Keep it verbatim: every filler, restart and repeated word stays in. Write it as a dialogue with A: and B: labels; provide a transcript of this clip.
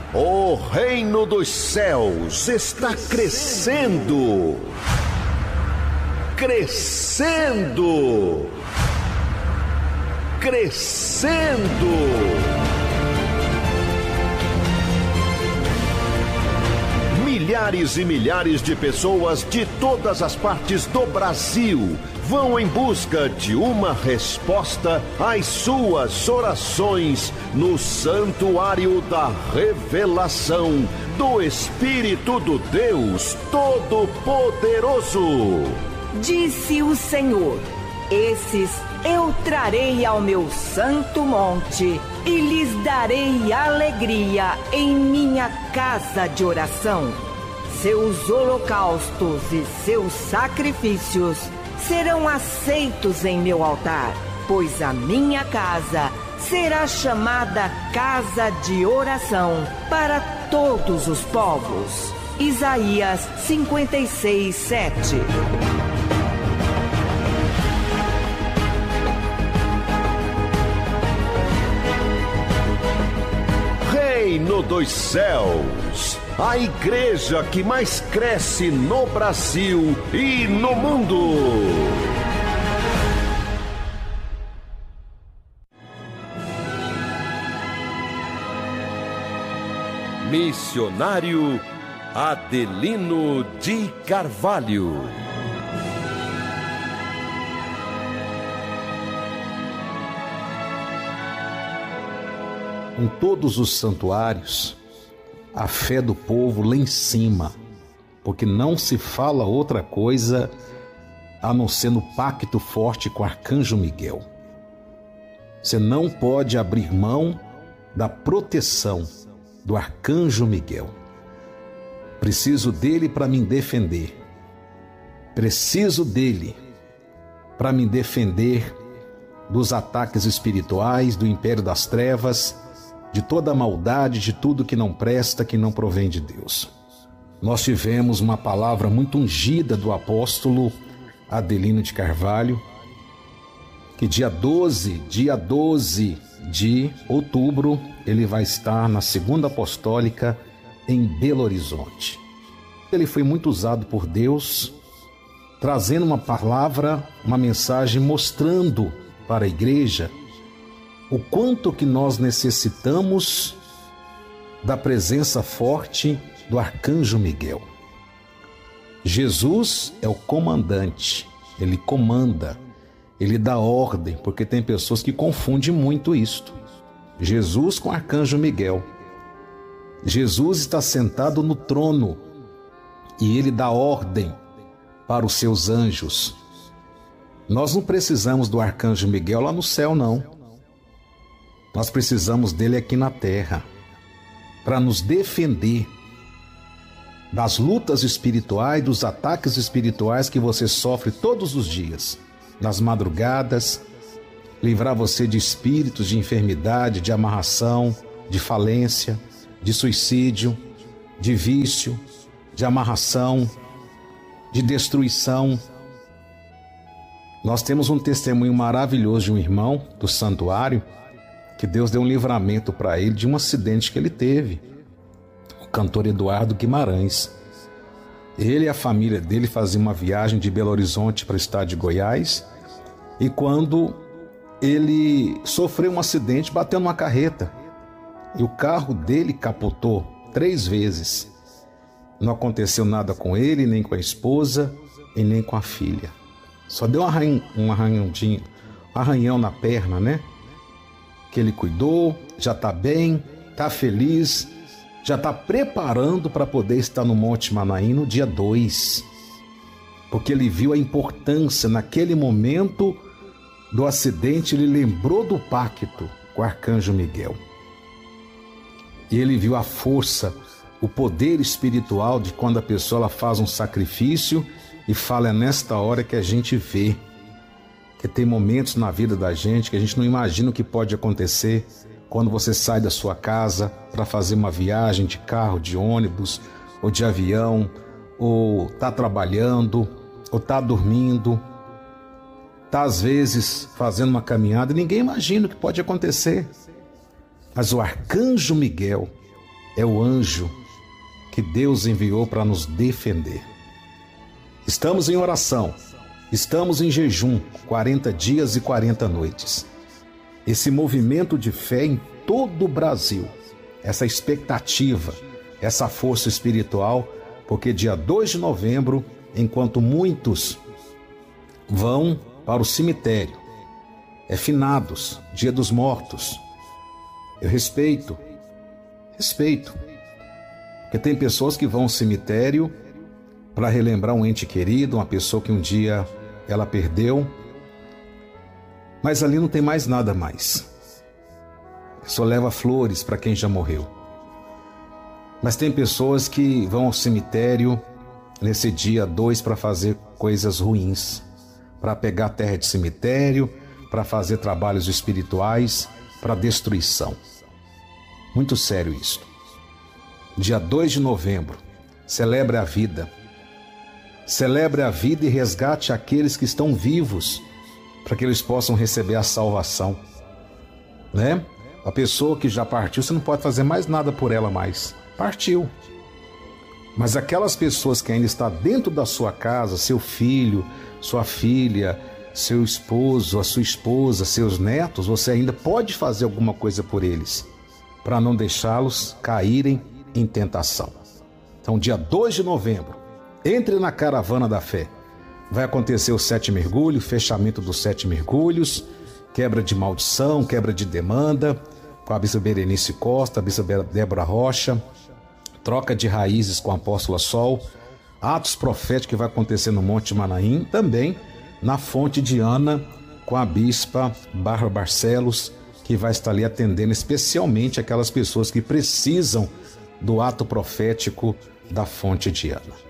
A: O reino dos céus está crescendo. Crescendo. Crescendo. Milhares e milhares de pessoas de todas as partes do Brasil vão em busca de uma resposta às suas orações no Santuário da Revelação do Espírito do Deus Todo-Poderoso.
B: Disse o Senhor: esses eu trarei ao meu santo monte e lhes darei alegria em minha casa de oração. Seus holocaustos e seus sacrifícios serão aceitos em meu altar, pois a minha casa será chamada casa de oração para todos os povos. Isaías cinquenta e seis, sete.
A: Reino dos Céus, a igreja que mais cresce no Brasil e no mundo. Missionário Adelino de Carvalho.
C: Em todos os santuários, a fé do povo lá em cima, porque não se fala outra coisa a não ser no pacto forte com o Arcanjo Miguel. Você não pode abrir mão da proteção do Arcanjo Miguel. Preciso dele para me defender. Preciso dele para me defender dos ataques espirituais, do império das trevas, de toda a maldade, de tudo que não presta, que não provém de Deus. Nós tivemos uma palavra muito ungida do apóstolo Adelino de Carvalho, que dia doze, dia doze de outubro, ele vai estar na Segunda Apostólica em Belo Horizonte. Ele foi muito usado por Deus, trazendo uma palavra, uma mensagem, mostrando para a igreja o quanto que nós necessitamos da presença forte do Arcanjo Miguel. Jesus é o comandante, ele comanda, ele dá ordem, porque tem pessoas que confundem muito isto. Jesus com o Arcanjo Miguel. Jesus está sentado no trono e ele dá ordem para os seus anjos. Nós não precisamos do Arcanjo Miguel lá no céu, não. Nós precisamos dele aqui na terra, para nos defender das lutas espirituais, dos ataques espirituais que você sofre todos os dias, nas madrugadas, livrar você de espíritos de enfermidade, de amarração, de falência, de suicídio, de vício, de amarração, de destruição. Nós temos um testemunho maravilhoso de um irmão do santuário, que Deus deu um livramento para ele de um acidente que ele teve. O cantor Eduardo Guimarães. Ele e a família dele faziam uma viagem de Belo Horizonte para o estado de Goiás, e quando ele sofreu um acidente, bateu numa carreta e o carro dele capotou três vezes. Não aconteceu nada com ele, nem com a esposa e nem com a filha. Só deu um arranhão, um arranhãozinho, um arranhão na perna, né? Que ele cuidou, já está bem, está feliz, já está preparando para poder estar no Monte Manaim no dia dois. Porque ele viu a importância naquele momento do acidente, ele lembrou do pacto com o Arcanjo Miguel. E ele viu a força, o poder espiritual de quando a pessoa ela faz um sacrifício e fala: é nesta hora que a gente vê que tem momentos na vida da gente que a gente não imagina o que pode acontecer quando você sai da sua casa para fazer uma viagem de carro, de ônibus ou de avião, ou está trabalhando, ou está dormindo, está às vezes fazendo uma caminhada e ninguém imagina o que pode acontecer. Mas o Arcanjo Miguel é o anjo que Deus enviou para nos defender. Estamos em oração, estamos em jejum, quarenta dias e quarenta noites. Esse movimento de fé em todo o Brasil, essa expectativa, essa força espiritual, porque dia dois de novembro, enquanto muitos vão para o cemitério, é finados, dia dos mortos, eu respeito, respeito, porque tem pessoas que vão ao cemitério para relembrar um ente querido, uma pessoa que um dia ela perdeu, mas ali não tem mais nada mais. Só leva flores para quem já morreu. Mas tem pessoas que vão ao cemitério nesse dia dois para fazer coisas ruins, para pegar terra de cemitério, para fazer trabalhos espirituais, para destruição. Muito sério isso. Dia dois de novembro, celebre a vida. Celebre a vida e resgate aqueles que estão vivos, para que eles possam receber a salvação. Né? A pessoa que já partiu, você não pode fazer mais nada por ela mais. Partiu. Mas aquelas pessoas que ainda estão dentro da sua casa, seu filho, sua filha, seu esposo, a sua esposa, seus netos, você ainda pode fazer alguma coisa por eles, para não deixá-los caírem em tentação. Então, dia dois de novembro, entre na caravana da fé. Vai acontecer o sete mergulho, fechamento dos sete mergulhos, quebra de maldição, quebra de demanda, com a bispa Berenice Costa, a bispa Débora Rocha, troca de raízes com a apóstola Sol, atos proféticos que vai acontecer no Monte Manaim, também na Fonte de Ana, com a bispa Bárbara Barcelos, que vai estar ali atendendo especialmente aquelas pessoas que precisam do ato profético da Fonte de Ana.